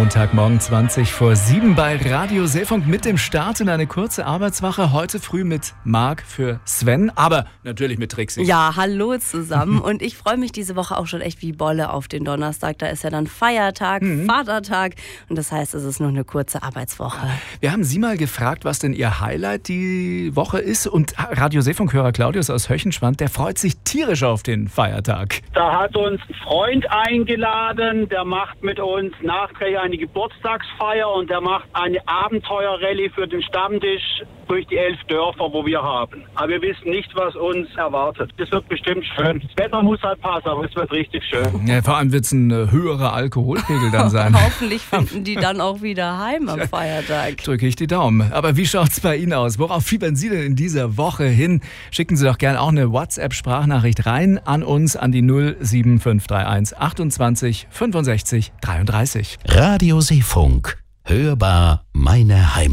Montagmorgen 20:07 bei Radio Seefunk mit dem Start in eine kurze Arbeitswoche. Heute früh mit Marc für Sven, aber natürlich mit Trixi. Ja, hallo zusammen. Und ich freue mich diese Woche auch schon echt wie Bolle auf den Donnerstag. Da ist ja dann Feiertag, Vatertag. Und das heißt, es ist nur eine kurze Arbeitswoche. Wir haben Sie mal gefragt, was denn Ihr Highlight die Woche ist. Und Radio Seefunk-Hörer Claudius aus Höchenschwand, der freut sich tierisch auf den Feiertag. Da hat uns ein Freund eingeladen, der macht mit uns nachträglich eine Geburtstagsfeier und der macht eine Abenteuerrallye für den Stammtisch durch die 11 Dörfer, wo wir haben. Aber wir wissen nicht, was uns erwartet. Das wird bestimmt schön. Das Wetter muss halt passen, aber es wird richtig schön. Ja, vor allem wird es ein höherer Alkoholpegel dann sein. Hoffentlich finden die dann auch wieder heim am Feiertag. Drücke ich die Daumen. Aber wie schaut's bei Ihnen aus? Worauf fiebern Sie denn in dieser Woche hin? Schicken Sie doch gerne auch eine WhatsApp-Sprachnachricht rein an uns an die 07531 28 65 33. Radio Seefunk. Hörbar meine Heimat.